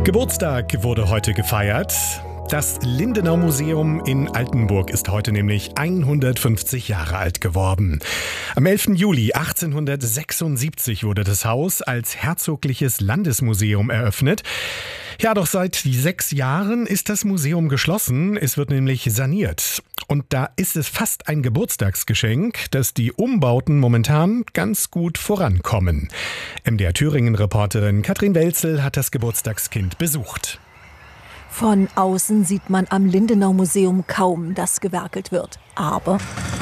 Geburtstag wurde heute gefeiert. Das Lindenau-Museum in Altenburg ist heute nämlich 150 Jahre alt geworden. Am 11. Juli 1876 wurde das Haus als Herzogliches Landesmuseum eröffnet. Ja, doch seit 6 Jahren ist das Museum geschlossen. Es wird nämlich saniert. Und da ist es fast ein Geburtstagsgeschenk, dass die Umbauten momentan ganz gut vorankommen. MDR Thüringen-Reporterin Katrin Welzel hat das Geburtstagskind besucht. Von außen sieht man am Lindenau-Museum kaum, dass gewerkelt wird. Aber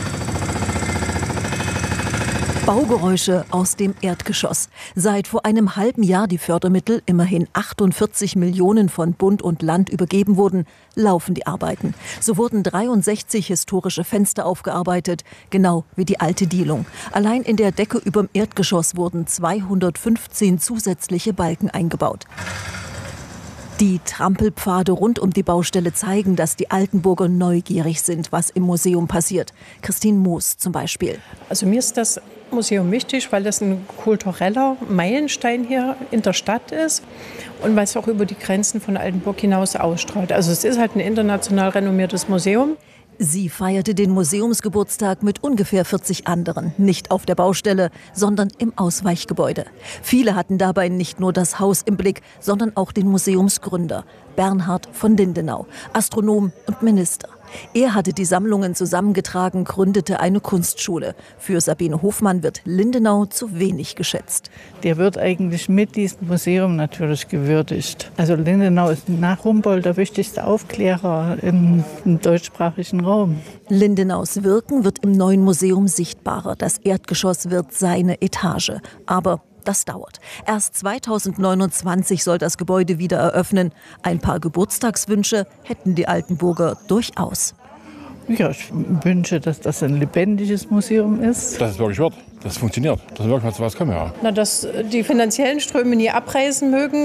Baugeräusche aus dem Erdgeschoss. Seit vor einem halben Jahr die Fördermittel, immerhin 48 Millionen von Bund und Land übergeben wurden, laufen die Arbeiten. So wurden 63 historische Fenster aufgearbeitet, genau wie die alte Dielung. Allein in der Decke überm Erdgeschoss wurden 215 zusätzliche Balken eingebaut. Die Trampelpfade rund um die Baustelle zeigen, dass die Altenburger neugierig sind, was im Museum passiert. Christine Moos zum Beispiel. Also mir ist das Museum wichtig, weil das ein kultureller Meilenstein hier in der Stadt ist und weil es auch über die Grenzen von Altenburg hinaus ausstrahlt. Also es ist halt ein international renommiertes Museum. Sie feierte den Museumsgeburtstag mit ungefähr 40 anderen, nicht auf der Baustelle, sondern im Ausweichgebäude. Viele hatten dabei nicht nur das Haus im Blick, sondern auch den Museumsgründer, Bernhard von Lindenau, Astronom und Minister. Er hatte die Sammlungen zusammengetragen, gründete eine Kunstschule. Für Sabine Hofmann wird Lindenau zu wenig geschätzt. Der wird eigentlich mit diesem Museum natürlich gewürdigt. Also Lindenau ist nach Humboldt der wichtigste Aufklärer im deutschsprachigen Raum. Lindenaus Wirken wird im neuen Museum sichtbarer. Das Erdgeschoss wird seine Etage. Aber das dauert. Erst 2029 soll das Gebäude wieder eröffnen. Ein paar Geburtstagswünsche hätten die Altenburger durchaus. Ja, ich wünsche, dass das ein lebendiges Museum ist. Dass es wirklich wird, dass es funktioniert, dass wirklich was kommen. Ja. Dass die finanziellen Ströme nie abreißen mögen.